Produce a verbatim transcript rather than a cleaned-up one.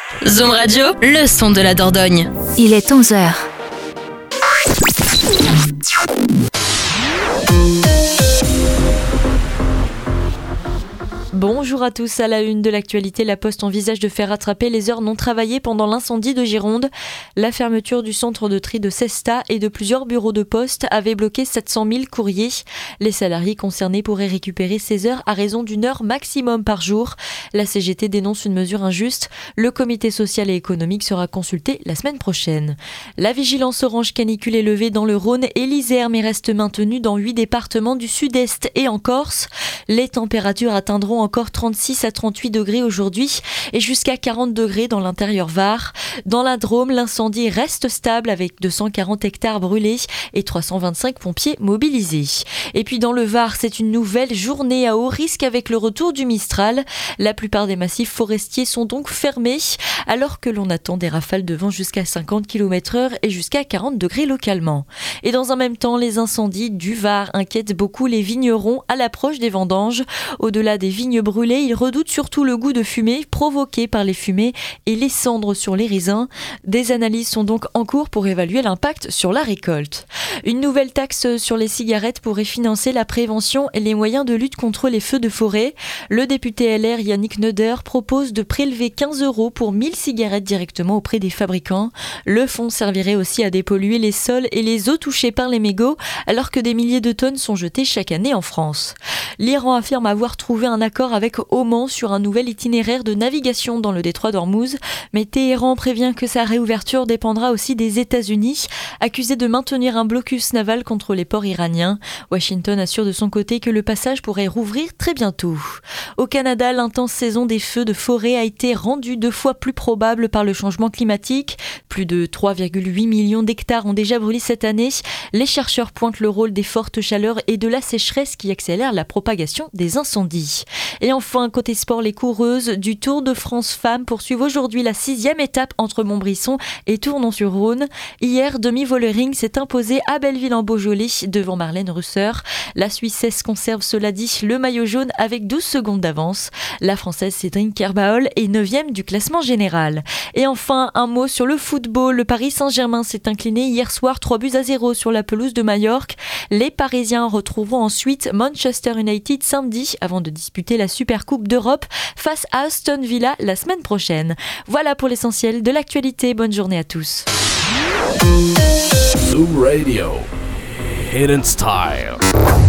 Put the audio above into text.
Zoom Radio, le son de la Dordogne. Il est onze heures. Bonjour à tous, à la une de l'actualité, la Poste envisage de faire rattraper les heures non travaillées pendant l'incendie de Gironde. La fermeture du centre de tri de Cesta et de plusieurs bureaux de poste avait bloqué sept cent mille courriers. Les salariés concernés pourraient récupérer ces heures à raison d'une heure maximum par jour. La C G T dénonce une mesure injuste. Le comité social et économique sera consulté la semaine prochaine. La vigilance orange canicule est levée dans le Rhône et l'Isère, mais reste maintenue dans huit départements du sud-est et en Corse. Les températures atteindront encore trente-six à trente-huit degrés aujourd'hui et jusqu'à quarante degrés dans l'intérieur Var. Dans la Drôme, l'incendie reste stable avec deux cent quarante hectares brûlés et trois cent vingt-cinq pompiers mobilisés. Et puis dans le Var, c'est une nouvelle journée à haut risque avec le retour du Mistral. La plupart des massifs forestiers sont donc fermés alors que l'on attend des rafales de vent jusqu'à cinquante kilomètres heure et jusqu'à quarante degrés localement. Et dans un même temps, les incendies du Var inquiètent beaucoup les vignerons à l'approche des vendanges. Au-delà des vignes brûlées, ils redoutent surtout le goût de fumée provoqué par les fumées et les cendres sur les raisins. Des analyses sont donc en cours pour évaluer l'impact sur la récolte. Une nouvelle taxe sur les cigarettes pourrait financer la prévention et les moyens de lutte contre les feux de forêt. Le député L R Yannick Neuder propose de prélever quinze euros pour mille cigarettes directement auprès des fabricants. Le fonds servirait aussi à dépolluer les sols et les eaux touchées par les mégots alors que des milliers de tonnes sont jetées chaque année en France. L'Iran affirme avoir trouvé un accord avec Oman sur un nouvel itinéraire de navigation dans le détroit d'Ormuz, mais Téhéran prévient que sa réouverture dépendra aussi des États-Unis, accusés de maintenir un blocus naval contre les ports iraniens. Washington assure de son côté que le passage pourrait rouvrir très bientôt. Au Canada, l'intense saison des feux de forêt a été rendue deux fois plus probable par le changement climatique. Plus de trois virgule huit millions d'hectares ont déjà brûlé cette année. Les chercheurs pointent le rôle des fortes chaleurs et de la sécheresse qui accélèrent la propagation des incendies. Et enfin, côté sport, les coureuses du Tour de France Femmes poursuivent aujourd'hui la sixième étape entre Montbrisson et Tournon-sur-Rhône. Hier, Demi Vollering s'est imposée à Belleville-en-Beaujolais devant Marlène Russer. La Suissesse conserve, cela dit, le maillot jaune avec douze secondes d'avance. La Française Cédric Kerbaol est neuvième du classement général. Et enfin, un mot sur le football. Le Paris Saint-Germain s'est incliné hier soir trois buts à zéro sur la pelouse de Majorque. Les Parisiens retrouveront ensuite Manchester United samedi avant de disputer la Supercoupe d'Europe face à Aston Villa la semaine prochaine. Voilà pour l'essentiel de l'actualité. Bonne journée à tous. Zoom Radio, Hidden Style.